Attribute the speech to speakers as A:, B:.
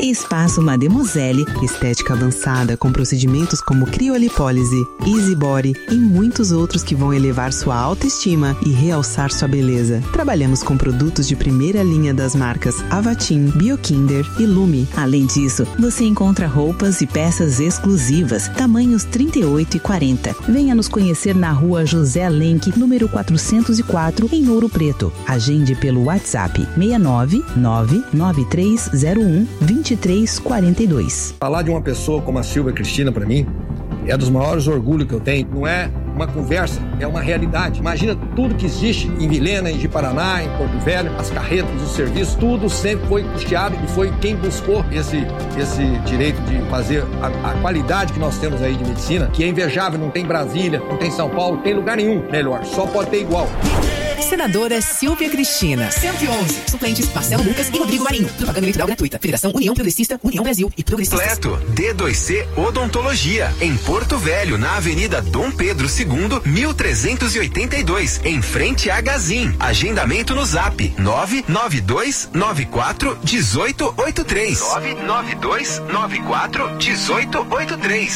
A: Espaço Mademoiselle, estética avançada com procedimentos como criolipólise, easy body e muitos outros que vão elevar sua autoestima e realçar sua beleza. Trabalhamos com produtos de primeira linha das marcas Avatim, Biokinder e Lume. Além disso, você encontra roupas e peças exclusivas, tamanhos 38 e 40. Venha nos conhecer na rua José Lenk, número 404, em Ouro Preto. Agende pelo WhatsApp 69993012342.
B: Falar de uma pessoa como a Silvia Cristina, para mim, é dos maiores orgulhos que eu tenho. Não é uma conversa, é uma realidade. Imagina tudo que existe em Vilhena, em Ji-Paraná, em Porto Velho, as carretas, os serviços, tudo sempre foi custeado e foi quem buscou esse direito de fazer a qualidade que nós temos aí de medicina, que é invejável, não tem Brasília, não tem São Paulo, não tem lugar nenhum melhor, só pode ter igual.
C: Senadora Silvia Cristina. 111. Suplentes Marcelo Lucas e Rodrigo Marinho. Propaganda eleitoral gratuita. Federação União Progressista, União Brasil e Progressistas.
D: Completo. D2C Odontologia. Em Porto Velho, na Avenida Dom Pedro II, 1382. Em frente a Gazin. Agendamento no Zap 992941883. 992941883.